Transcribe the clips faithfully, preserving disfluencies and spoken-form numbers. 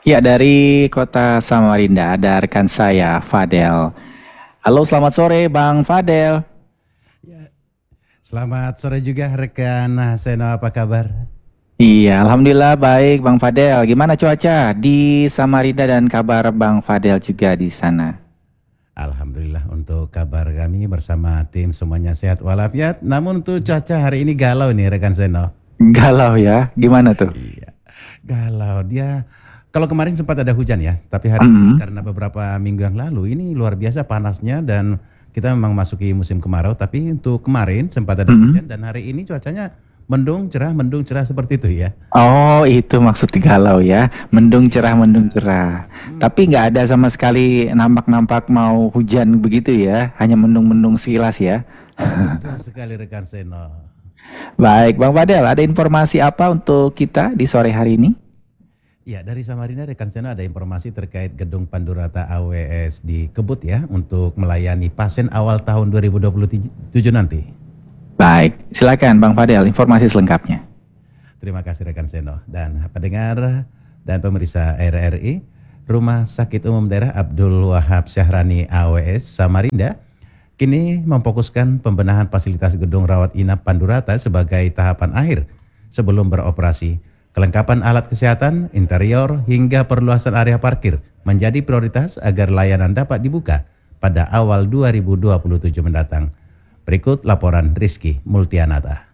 Ya, dari kota Samarinda ada rekan saya, Fadel. Halo, selamat sore Bang Fadel. Ya, selamat sore juga rekan Seno, apa kabar? Iya, Alhamdulillah baik Bang Fadel. Gimana cuaca di Samarinda dan kabar Bang Fadel juga di sana? Alhamdulillah untuk kabar kami bersama tim semuanya sehat walafiat. Namun untuk cuaca hari ini galau nih rekan Seno. Galau ya, gimana tuh? Iya, galau dia. Kalau kemarin sempat ada hujan ya, tapi hari ini Mm-mm. karena beberapa minggu yang lalu ini luar biasa panasnya dan kita memang masuki musim kemarau. Tapi untuk kemarin sempat ada Mm-mm. hujan dan hari ini cuacanya mendung cerah, mendung cerah seperti itu ya. Oh, itu maksud galau ya. Mendung cerah, mendung cerah. Hmm, Tapi nggak ada sama sekali nampak-nampak mau hujan begitu ya. Hanya mendung-mendung sekilas ya. betul sekali rekan Seno. Baik, Bang Fadel, ada informasi apa untuk kita di sore hari ini? Ya, dari Samarinda rekan Seno ada informasi terkait gedung Pandurata A W S di Kebut ya untuk melayani pasien awal tahun dua ribu dua puluh tujuh nanti. Baik, silakan Bang Fadel, informasi selengkapnya. Terima kasih rekan Seno dan pendengar dan pemirsa R R I. Rumah Sakit Umum Daerah Abdul Wahab Syahrani A W S Samarinda kini memfokuskan pembenahan fasilitas gedung rawat inap Pandurata sebagai tahapan akhir sebelum beroperasi. Kelengkapan alat kesehatan, interior, hingga perluasan area parkir menjadi prioritas agar layanan dapat dibuka pada awal dua ribu dua puluh tujuh mendatang. Berikut laporan Rizky Multianata.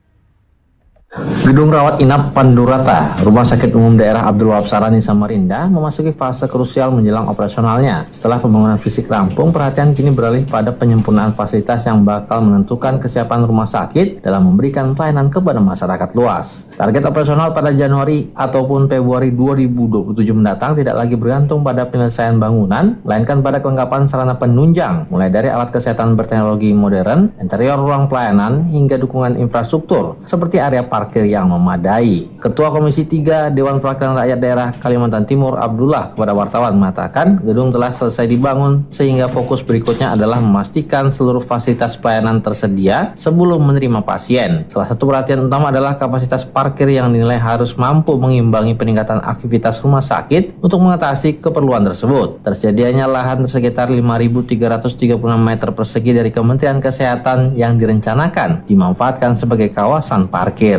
Gedung rawat inap Pandurata, Rumah Sakit Umum Daerah Abdul Wahab Syahrani Samarinda memasuki fase krusial menjelang operasionalnya. Setelah pembangunan fisik rampung, perhatian kini beralih pada penyempurnaan fasilitas yang bakal menentukan kesiapan rumah sakit dalam memberikan pelayanan kepada masyarakat luas. Target operasional pada Januari ataupun Februari dua ribu dua puluh tujuh mendatang tidak lagi bergantung pada penyelesaian bangunan, melainkan pada kelengkapan sarana penunjang, mulai dari alat kesehatan berteknologi modern, interior ruang pelayanan, hingga dukungan infrastruktur, seperti area parkir parkir yang memadai. Ketua Komisi tiga Dewan Perwakilan Rakyat Daerah Kalimantan Timur Abdullah kepada wartawan mengatakan gedung telah selesai dibangun sehingga fokus berikutnya adalah memastikan seluruh fasilitas pelayanan tersedia sebelum menerima pasien. Salah satu perhatian utama adalah kapasitas parkir yang dinilai harus mampu mengimbangi peningkatan aktivitas rumah sakit untuk mengatasi keperluan tersebut. Tersedianya lahan sekitar lima ribu tiga ratus tiga puluh enam meter persegi dari Kementerian Kesehatan yang direncanakan dimanfaatkan sebagai kawasan parkir.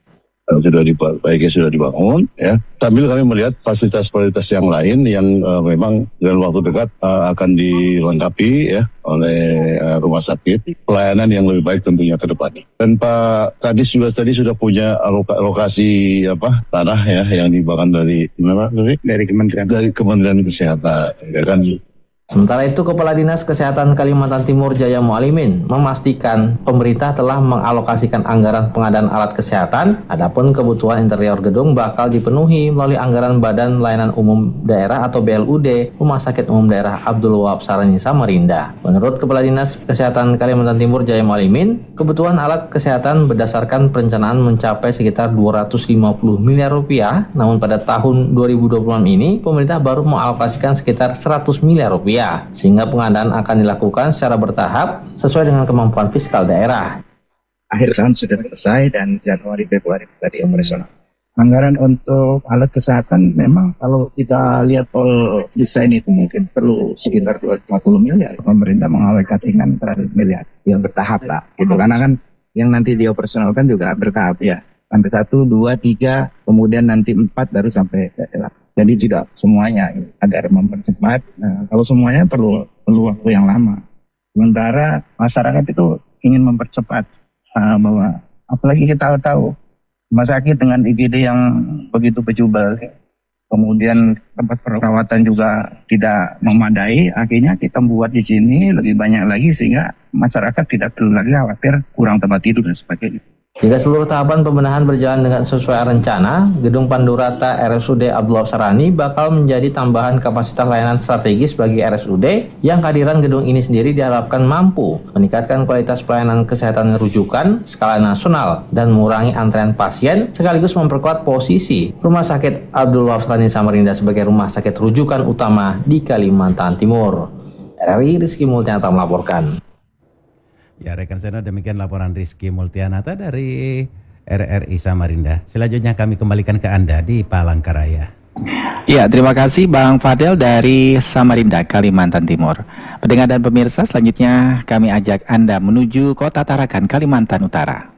Sudah dibangun, baiknya sudah dibangun ya. Sambil kami melihat fasilitas-fasilitas yang lain yang uh, memang dalam waktu dekat uh, akan dilengkapi ya oleh uh, rumah sakit, pelayanan yang lebih baik tentunya ke depan. Dan Pak Kadis juga tadi sudah punya aloka- lokasi apa tanah ya yang dibangun dari mana dari dari Kementerian dari Kementerian Kesehatan ya kan. Sementara itu, Kepala Dinas Kesehatan Kalimantan Timur Jaya Mualimin memastikan pemerintah telah mengalokasikan anggaran pengadaan alat kesehatan, adapun kebutuhan interior gedung bakal dipenuhi melalui anggaran Badan Layanan Umum Daerah atau B L U D Rumah Sakit Umum Daerah Abdul Wahab Syahrani Samarinda. Menurut Kepala Dinas Kesehatan Kalimantan Timur Jaya Mualimin, kebutuhan alat kesehatan berdasarkan perencanaan mencapai sekitar dua ratus lima puluh miliar rupiah, namun pada tahun dua ribu dua puluh enam ini pemerintah baru mengalokasikan sekitar seratus miliar rupiah. Sehingga pengadaan akan dilakukan secara bertahap sesuai dengan kemampuan fiskal daerah. Akhir tahun sudah selesai dan Januari Februari tadi operasional. Anggaran untuk alat kesehatan memang kalau kita lihat tol desain itu mungkin perlu sekitar dua ratus lima puluh miliar. Pemerintah mengalokasikan seratus miliar yang bertahap lah. Gitu. Karena kan yang nanti dioperasionalkan juga bertahap ya. Sampai satu, dua, tiga, kemudian nanti empat baru sampai daerah. Jadi tidak semuanya agar mempercepat. Nah, kalau semuanya perlu perlu waktu yang lama. Sementara masyarakat itu ingin mempercepat uh, bahwa apalagi kita tahu rumah sakit dengan I G D yang begitu bejubel, kemudian tempat perawatan juga tidak memadai. Akhirnya kita buat di sini lebih banyak lagi sehingga masyarakat tidak perlu lagi khawatir kurang tempat tidur dan sebagainya. Jika seluruh tahapan pembenahan berjalan dengan sesuai rencana, Gedung Pandurata R S U D Abdul Wahab Syahrani bakal menjadi tambahan kapasitas layanan strategis bagi R S U D yang kehadiran gedung ini sendiri diharapkan mampu meningkatkan kualitas pelayanan kesehatan rujukan skala nasional dan mengurangi antrean pasien sekaligus memperkuat posisi Rumah Sakit Abdul Wahab Syahrani Samarinda sebagai rumah sakit rujukan utama di Kalimantan Timur. R R I Rizky Multianata melaporkan. Ya rekan Seno, demikian laporan Rizky Multianata dari R R I Samarinda. Selanjutnya kami kembalikan ke Anda di Palangkaraya. Ya, terima kasih Bang Fadel dari Samarinda, Kalimantan Timur. Pendengar dan pemirsa, selanjutnya kami ajak Anda menuju Kota Tarakan, Kalimantan Utara.